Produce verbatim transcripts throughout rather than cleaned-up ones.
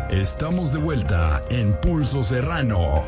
Estamos de vuelta en Pulso Serrano.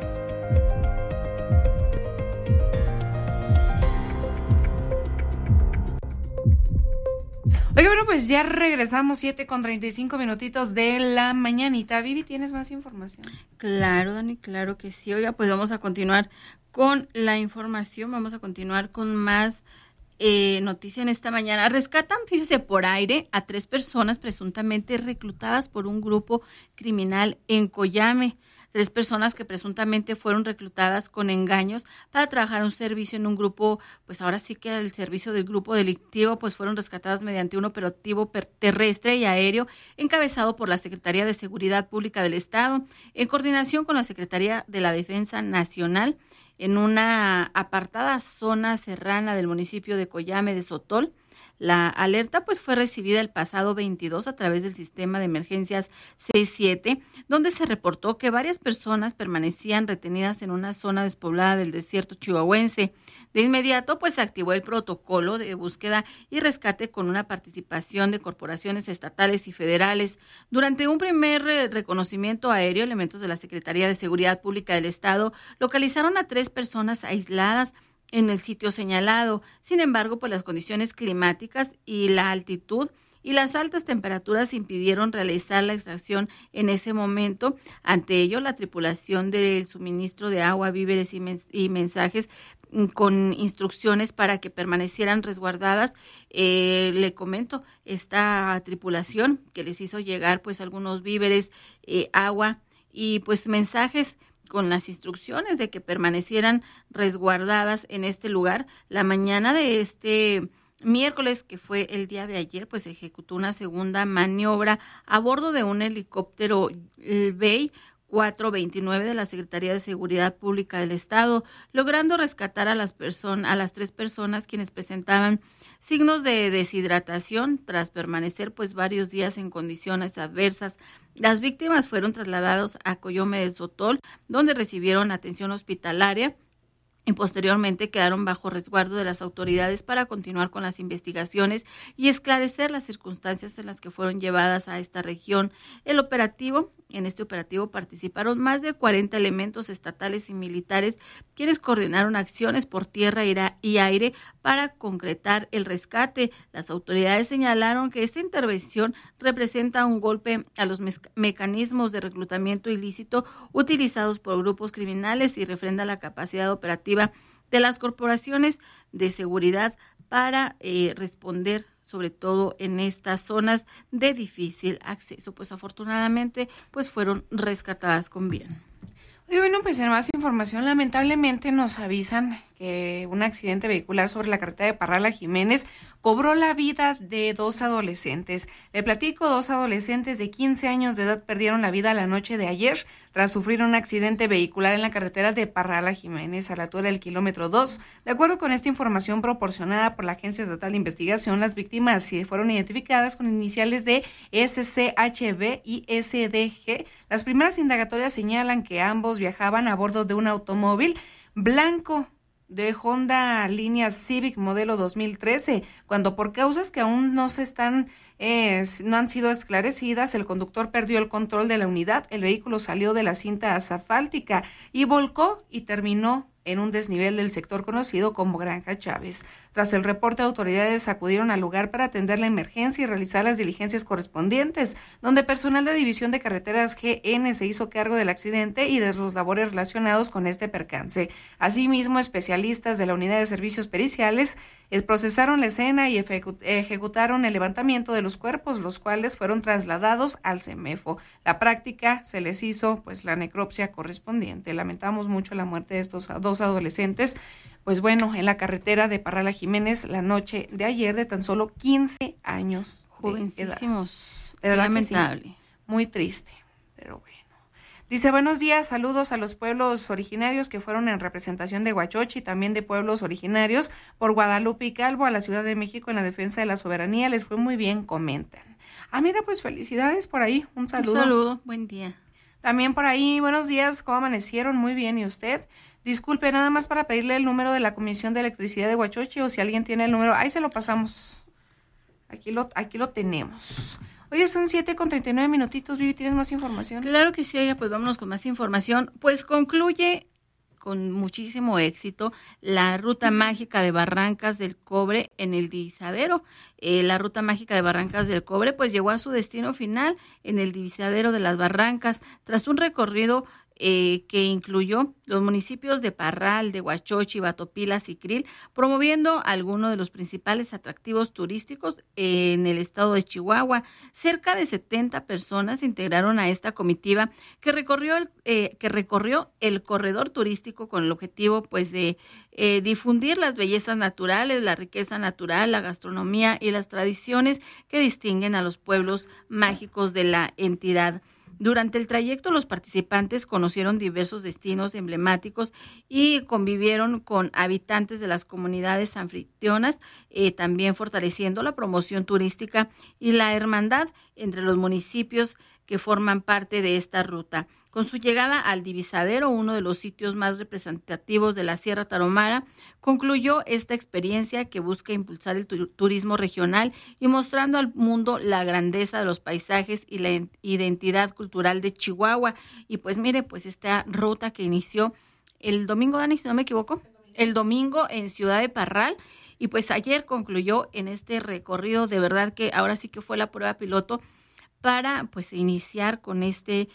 Oye, bueno, pues ya regresamos, siete con treinta y cinco minutitos de la mañanita. Vivi, ¿tienes más información? Claro, Dani, claro que sí. Oiga, pues vamos a continuar con la información, vamos a continuar con más eh, noticia en esta mañana. Rescatan, fíjese, por aire a tres personas presuntamente reclutadas por un grupo criminal en Coyame. Tres personas que presuntamente fueron reclutadas con engaños para trabajar un servicio en un grupo, pues ahora sí que el servicio del grupo delictivo, pues fueron rescatadas mediante un operativo terrestre y aéreo encabezado por la Secretaría de Seguridad Pública del Estado, en coordinación con la Secretaría de la Defensa Nacional, en una apartada zona serrana del municipio de Coyame de Sotol. La alerta pues fue recibida el pasado veintidós a través del sistema de emergencias seis siete, donde se reportó que varias personas permanecían retenidas en una zona despoblada del desierto chihuahuense. De inmediato pues se activó el protocolo de búsqueda y rescate con una participación de corporaciones estatales y federales. Durante un primer reconocimiento aéreo, elementos de la Secretaría de Seguridad Pública del Estado localizaron a tres personas aisladas en el sitio señalado. Sin embargo, pues las condiciones climáticas y la altitud y las altas temperaturas impidieron realizar la extracción en ese momento. Ante ello, la tripulación del suministro de agua, víveres y, mens- y mensajes con instrucciones para que permanecieran resguardadas. Eh, le comento, esta tripulación que les hizo llegar pues algunos víveres, eh, agua y pues mensajes con las instrucciones de que permanecieran resguardadas en este lugar. La mañana de este miércoles, que fue el día de ayer, pues se ejecutó una segunda maniobra a bordo de un helicóptero Bell cuatrocientos veintinueve de la Secretaría de Seguridad Pública del Estado, logrando rescatar a las personas, a las tres personas quienes presentaban signos de deshidratación tras permanecer pues varios días en condiciones adversas. Las víctimas fueron trasladados a Coyame del Sotol, donde recibieron atención hospitalaria y posteriormente quedaron bajo resguardo de las autoridades para continuar con las investigaciones y esclarecer las circunstancias en las que fueron llevadas a esta región. El operativo, en este operativo participaron más de cuarenta elementos estatales y militares, quienes coordinaron acciones por tierra y aire para concretar el rescate. Las autoridades señalaron que esta intervención representa un golpe a los me- mecanismos de reclutamiento ilícito utilizados por grupos criminales y refrenda la capacidad operativa de las corporaciones de seguridad para eh, responder sobre todo en estas zonas de difícil acceso. Pues afortunadamente pues fueron rescatadas con bien. Y bueno, pues en más información, lamentablemente nos avisan que un accidente vehicular sobre la carretera de Parral a Jiménez cobró la vida de dos adolescentes. Le platico, dos adolescentes de quince años de edad perdieron la vida la noche de ayer tras sufrir un accidente vehicular en la carretera de Parral a Jiménez a la altura del kilómetro dos. De acuerdo con esta información proporcionada por la Agencia Estatal de Investigación, las víctimas fueron identificadas con iniciales de S C H B y S D G. Las primeras indagatorias señalan que ambos viajaban a bordo de un automóvil blanco de Honda línea Civic modelo dos mil trece, cuando por causas que aún no se están eh, no han sido esclarecidas, el conductor perdió el control de la unidad, el vehículo salió de la cinta asfáltica y volcó y terminó en un desnivel del sector conocido como Granja Chávez. Tras el reporte, autoridades acudieron al lugar para atender la emergencia y realizar las diligencias correspondientes, donde personal de División de Carreteras G N se hizo cargo del accidente y de los labores relacionados con este percance. Asimismo, especialistas de la Unidad de Servicios Periciales procesaron la escena y ejecutaron el levantamiento de los cuerpos, los cuales fueron trasladados al CEMEFO. La práctica se les hizo pues la necropsia correspondiente. Lamentamos mucho la muerte de estos dos adolescentes, pues bueno, en la carretera de Parral a Jiménez la noche de ayer, de tan solo quince años. Jovencísimos. De verdad, lamentable. Sí, muy triste, pero bueno. Dice, buenos días, saludos a los pueblos originarios que fueron en representación de Huachochi y también de pueblos originarios por Guadalupe y Calvo a la Ciudad de México en la defensa de la soberanía. Les fue muy bien, comentan. Ah, mira, pues felicidades por ahí, un saludo. Un saludo, buen día. También por ahí, buenos días, ¿cómo amanecieron? Muy bien, ¿y usted? Disculpe, nada más para pedirle el número de la Comisión de Electricidad de Huachochi, o si alguien tiene el número, ahí se lo pasamos. Aquí lo, aquí lo tenemos. Oye, son siete con treinta y nueve minutitos, Vivi, ¿tienes más información? Claro que sí, oiga, pues vámonos con más información. Pues concluye con muchísimo éxito la ruta mágica de Barrancas del Cobre en el Divisadero. Eh, la ruta mágica de Barrancas del Cobre pues llegó a su destino final en el Divisadero de las Barrancas tras un recorrido eh, que incluyó los municipios de Parral, de Huachochi, Batopilas y Cril, promoviendo algunos de los principales atractivos turísticos en el estado de Chihuahua. Cerca de setenta personas se integraron a esta comitiva que recorrió el, eh, que recorrió el corredor turístico con el objetivo pues de eh, difundir las bellezas naturales, la riqueza natural, la gastronomía y las tradiciones que distinguen a los pueblos mágicos de la entidad. Durante el trayecto, los participantes conocieron diversos destinos emblemáticos y convivieron con habitantes de las comunidades anfitrionas, eh, también fortaleciendo la promoción turística y la hermandad entre los municipios que forman parte de esta ruta. Con su llegada al Divisadero, uno de los sitios más representativos de la Sierra Tarahumara, concluyó esta experiencia que busca impulsar el tu- turismo regional y mostrando al mundo la grandeza de los paisajes y la identidad cultural de Chihuahua. Y pues mire, pues esta ruta que inició el domingo, Dani, si no me equivoco, el domingo en Ciudad de Parral, y pues ayer concluyó en este recorrido. De verdad que ahora sí que fue la prueba piloto para pues iniciar con este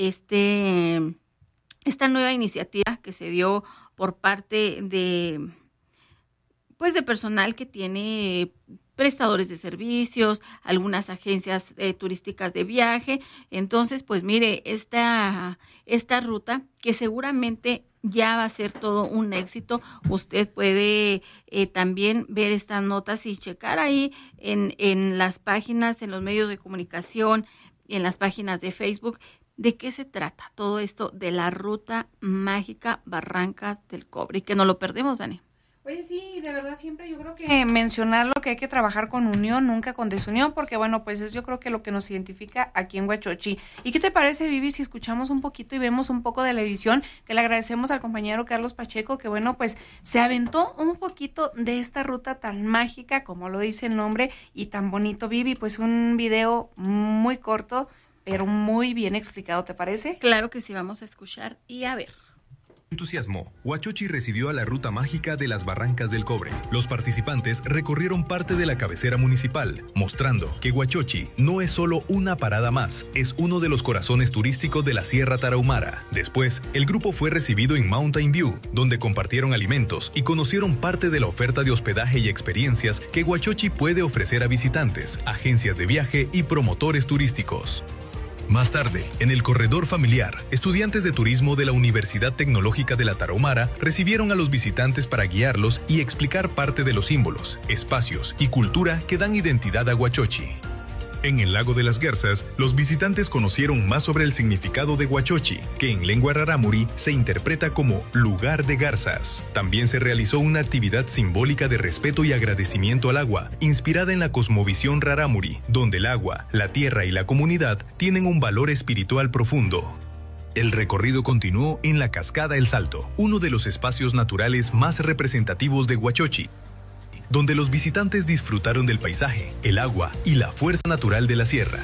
este esta nueva iniciativa que se dio por parte de pues de personal que tiene prestadores de servicios, algunas agencias eh, turísticas de viaje. Entonces, pues mire, esta esta ruta que seguramente ya va a ser todo un éxito. Usted puede eh, también ver estas notas y checar ahí en, en las páginas, en los medios de comunicación, en las páginas de Facebook, de qué se trata todo esto de la ruta mágica Barrancas del Cobre. Y que no lo perdemos, Dani. Oye, sí, de verdad siempre yo creo que mencionarlo, que hay que trabajar con unión, nunca con desunión, porque bueno, pues es yo creo que lo que nos identifica aquí en Huachochi. ¿Y qué te parece, Vivi, si escuchamos un poquito y vemos un poco de la edición? Que le agradecemos al compañero Carlos Pacheco, que bueno, pues se aventó un poquito de esta ruta tan mágica, como lo dice el nombre, y tan bonito, Vivi, pues un video muy corto, pero muy bien explicado, ¿te parece? Claro que sí, vamos a escuchar y a ver. Entusiasmo, Huachochi recibió a la ruta mágica de las Barrancas del Cobre. Los participantes recorrieron parte de la cabecera municipal, mostrando que Huachochi no es solo una parada más, es uno de los corazones turísticos de la Sierra Tarahumara. Después, el grupo fue recibido en Mountain View, donde compartieron alimentos y conocieron parte de la oferta de hospedaje y experiencias que Huachochi puede ofrecer a visitantes, agencias de viaje y promotores turísticos. Más tarde, en el corredor familiar, estudiantes de turismo de la Universidad Tecnológica de la Tarahumara recibieron a los visitantes para guiarlos y explicar parte de los símbolos, espacios y cultura que dan identidad a Huachochi. En el Lago de las Garzas, los visitantes conocieron más sobre el significado de Huachochi, que en lengua rarámuri se interpreta como lugar de garzas. También se realizó una actividad simbólica de respeto y agradecimiento al agua, inspirada en la cosmovisión rarámuri, donde el agua, la tierra y la comunidad tienen un valor espiritual profundo. El recorrido continuó en la Cascada El Salto, uno de los espacios naturales más representativos de Huachochi, donde los visitantes disfrutaron del paisaje, el agua y la fuerza natural de la sierra.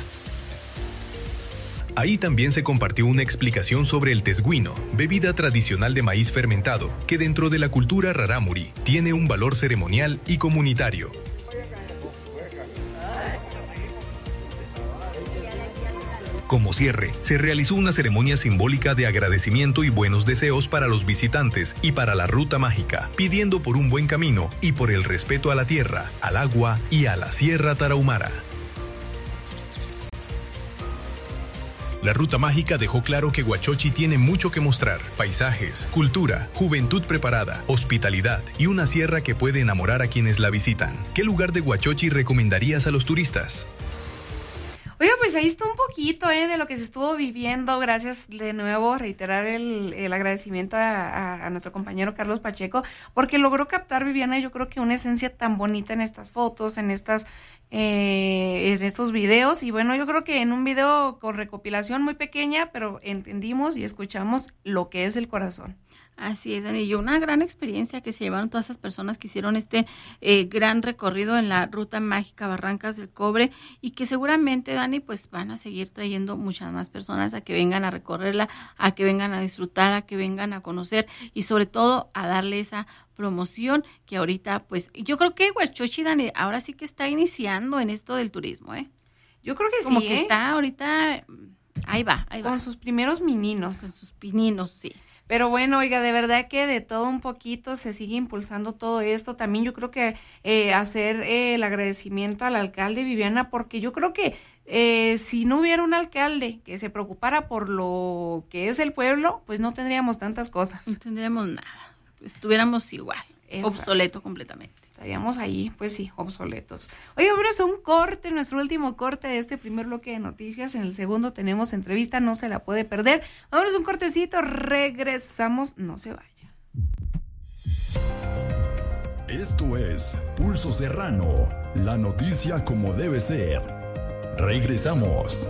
Ahí también se compartió una explicación sobre el tesguino, bebida tradicional de maíz fermentado, que dentro de la cultura rarámuri tiene un valor ceremonial y comunitario. Como cierre, se realizó una ceremonia simbólica de agradecimiento y buenos deseos para los visitantes y para la ruta mágica, pidiendo por un buen camino y por el respeto a la tierra, al agua y a la Sierra Tarahumara. La ruta mágica dejó claro que Huachochi tiene mucho que mostrar: paisajes, cultura, juventud preparada, hospitalidad y una sierra que puede enamorar a quienes la visitan. ¿Qué lugar de Huachochi recomendarías a los turistas? Oiga, pues ahí está un poquito eh, de lo que se estuvo viviendo. Gracias de nuevo, reiterar el, el agradecimiento a, a, a nuestro compañero Carlos Pacheco, porque logró captar, Viviana, yo creo que una esencia tan bonita en estas fotos, en estas eh, en estos videos. Y bueno, yo creo que en un video con recopilación muy pequeña, pero entendimos y escuchamos lo que es el corazón. Así es, Dani, y una gran experiencia que se llevaron todas esas personas que hicieron este eh, gran recorrido en la Ruta Mágica Barrancas del Cobre, y que seguramente, Dani, pues van a seguir trayendo muchas más personas a que vengan a recorrerla, a que vengan a disfrutar, a que vengan a conocer y sobre todo a darle esa promoción que ahorita, pues yo creo que Huachochi, Dani, ahora sí que está iniciando en esto del turismo, ¿eh? Yo creo que Como sí, que ¿eh? está ahorita, ahí va, ahí va. Con sus primeros mininos. Con sus pininos, sí. Pero bueno, oiga, de verdad que de todo un poquito se sigue impulsando todo esto. También yo creo que eh, hacer eh, el agradecimiento al alcalde, Viviana, porque yo creo que eh, si no hubiera un alcalde que se preocupara por lo que es el pueblo, pues no tendríamos tantas cosas. No tendríamos nada, estuviéramos igual, Exacto. Obsoleto completamente. Estaríamos ahí, pues sí, obsoletos. Oye, vámonos a un corte, nuestro último corte de este primer bloque de noticias. En el segundo tenemos entrevista, no se la puede perder. Vámonos a un cortecito, regresamos, no se vaya. Esto es Pulso Serrano, la noticia como debe ser. Regresamos.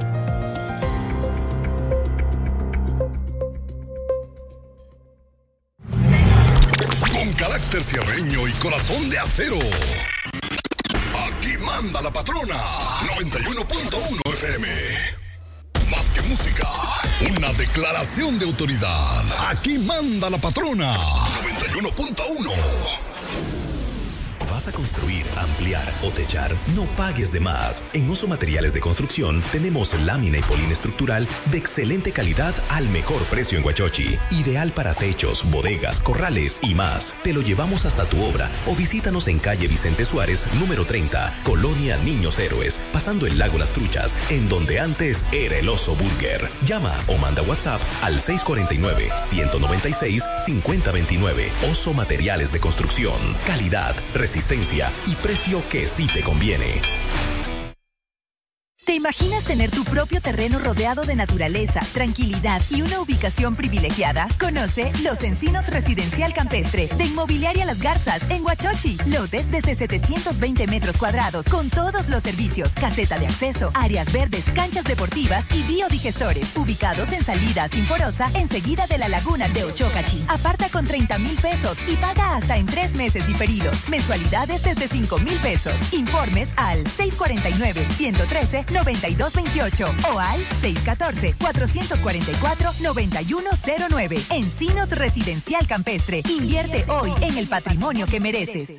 Con carácter sierreño y corazón de acero. Aquí manda la patrona. noventa y uno punto uno F M. Más que música, una declaración de autoridad. Aquí manda la patrona. noventa y uno punto uno. ¿Vas a construir, ampliar o techar? No pagues de más. En Oso Materiales de Construcción tenemos lámina y polín estructural de excelente calidad al mejor precio en Huachochi. Ideal para techos, bodegas, corrales y más. Te lo llevamos hasta tu obra o visítanos en calle Vicente Suárez, número treinta, Colonia Niños Héroes, pasando el lago Las Truchas, en donde antes era el Oso Burger. Llama o manda WhatsApp al seis cuatro nueve, uno nueve seis, cinco cero dos nueve. Oso Materiales de Construcción. Calidad, resistencia y precio que sí te conviene. ¿Te imaginas tener tu propio terreno rodeado de naturaleza, tranquilidad y una ubicación privilegiada? Conoce Los Encinos Residencial Campestre de Inmobiliaria Las Garzas en Huachochi. Lotes desde setecientos veinte metros cuadrados con todos los servicios, caseta de acceso, áreas verdes, canchas deportivas y biodigestores. Ubicados en Salida Sinforosa, enseguida de la laguna de Ochocachi. Aparta con treinta mil pesos y paga hasta en tres meses diferidos. Mensualidades desde cinco mil pesos. Informes al seis cuatro nueve, uno uno tres, noventa y dos veintiocho o al seis uno cuatro, cuatro cuatro cuatro, nueve uno cero nueve. Encinos Residencial Campestre. Invierte hoy en el patrimonio que mereces.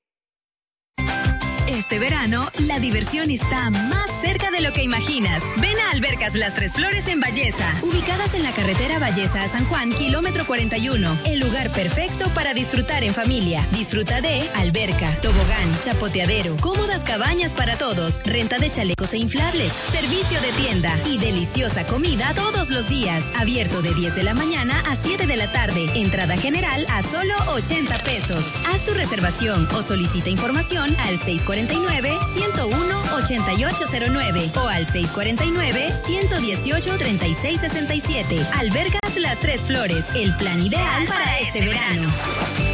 Este verano, la diversión está más cerca de lo que imaginas. Ven a Albercas Las Tres Flores en Valleza, ubicadas en la carretera Valleza a San Juan, kilómetro cuarenta y uno. El lugar perfecto para disfrutar en familia. Disfruta de alberca, tobogán, chapoteadero, cómodas cabañas para todos, renta de chalecos e inflables, servicio de tienda y deliciosa comida todos los días. Abierto de diez de la mañana a siete de la tarde. Entrada general a solo ochenta pesos. Haz tu reservación o solicita información al seis cuatro nueve, uno cero uno, ocho ocho cero nueve o al seis cuatro nueve, uno uno ocho, tres seis seis siete. Albercas Las Tres Flores, el plan ideal para este verano.